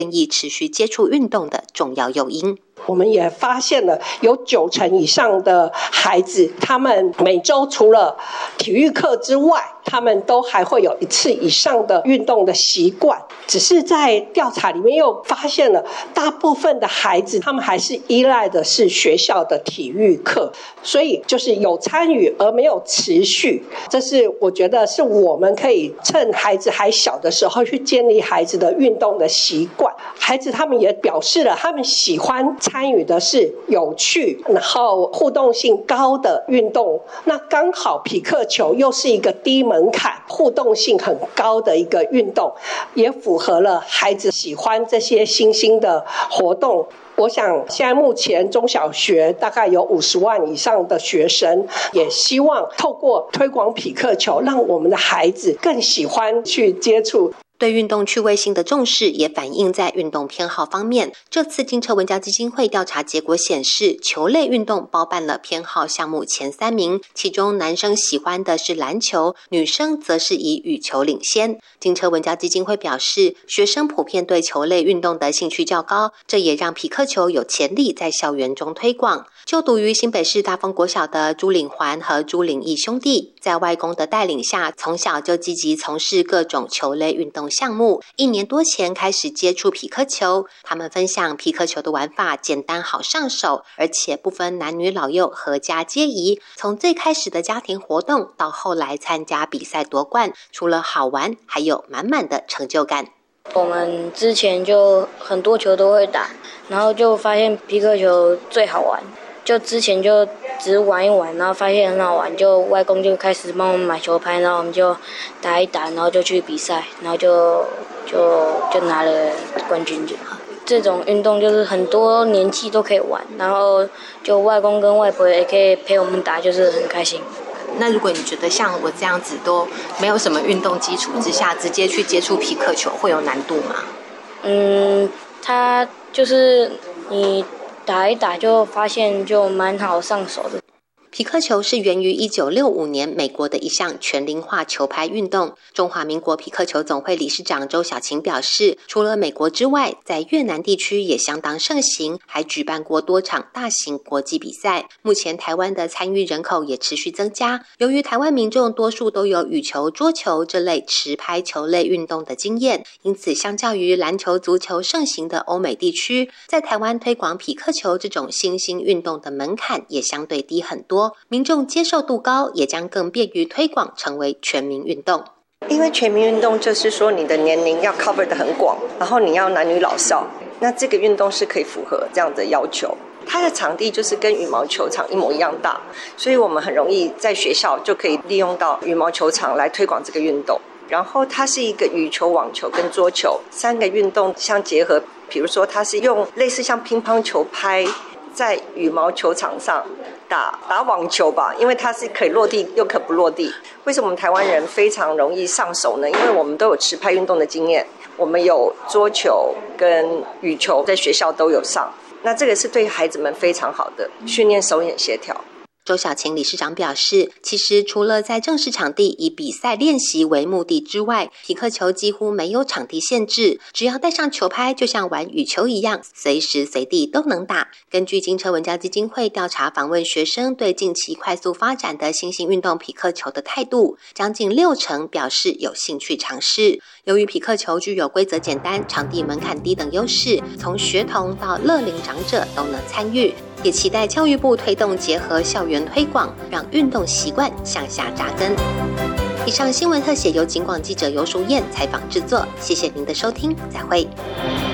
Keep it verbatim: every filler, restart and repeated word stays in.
愿意持续接触运动的重要诱因。 我们也发现了有九成以上的孩子，他们每周除了体育课之外，他们都还会有一次以上的运动的习惯。只是在调查里面又发现了，大部分的孩子他们还是依赖的是学校的体育课，所以就是有参与而没有持续。这是我觉得是我们可以趁孩子还小的时候去建立孩子的运动的习惯。孩子他们也表示了，他们喜欢参与的是有趣然后互动性高的运动。那刚好匹克球又是一个低门槛互动性很高的一个运动，也符合了孩子喜欢这些新兴的活动。我想现在目前中小学大概有五十万以上的学生，也希望透过推广匹克球，让我们的孩子更喜欢去接触。 对运动趣味性的重视也反映在运动偏好方面。这次金车文教基金会调查结果显示，球类运动包办了偏好项目前三名，其中男生喜欢的是篮球，女生则是以羽球领先。金车文教基金会表示，学生普遍对球类运动的兴趣较高，这也让匹克球有潜力在校园中推广。就读于新北市大丰国小的朱领环和朱领义兄弟，在外公的带领下，从小就积极从事各种球类运动项目，一年多前开始接触匹克球。他们分享匹克球的玩法简单好上手，而且不分男女老幼，合家皆宜。从最开始的家庭活动到后来参加比赛夺冠，除了好玩，还有满满的成就感。 我们之前就很多球都会打，然后就发现匹克球最好玩。就之前就只玩一玩，然后发现很好玩，就外公就开始帮我们买球拍，然后我们就打一打，然后就去比赛，然后就就就拿了冠军奖。这种运动就是很多年纪都可以玩，然后就外公跟外婆也可以陪我们打，就是很开心。 那如果你觉得像我这样子都没有什么运动基础之下，直接去接触匹克球会有难度吗？ 嗯，它就是你打一打就发现就蛮好上手的。 匹克球是源于一九六五年美国的一项全龄化球拍运动。中华民国匹克球总会理事长周小琴表示，除了美国之外，在越南地区也相当盛行，还举办过多场大型国际比赛。目前台湾的参与人口也持续增加。由于台湾民众多数都有羽球、桌球这类持拍球类运动的经验，因此相较于篮球、足球盛行的欧美地区，在台湾推广匹克球这种新兴运动的门槛也相对低很多。民众接受度高，也将更便于推广成为全民运动。 因为全民运动就是说你的年龄要 cover 得很广，然后你要男女老少，那这个运动是可以符合这样的要求。它的场地就是跟羽毛球场一模一样大，所以我们很容易在学校就可以利用到羽毛球场来推广这个运动。然后它是一个羽球、网球跟桌球三个运动相结合，比如说它是用类似像乒乓球拍在羽毛球场上打打网球吧，因为它是可以落地又可不落地。为什么我们台湾人非常容易上手呢？因为我们都有持拍运动的经验，我们有桌球跟羽球在学校都有上，那这个是对孩子们非常好的训练手眼协调。 周小琴理事长表示，其实除了在正式场地以比赛练习为目的之外，匹克球几乎没有场地限制，只要带上球拍，就像玩羽球一样，随时随地都能打。根据金车文教基金会调查访问学生对近期快速发展的新兴运动匹克球的态度，将近六成表示有兴趣尝试。由于匹克球具有规则简单、场地门槛低等优势，从学童到乐龄长者都能参与。也期待教育部推动结合校园推广，让运动习惯向下扎根。以上新闻特写由警广记者游淑燕采访制作，谢谢您的收听，再会。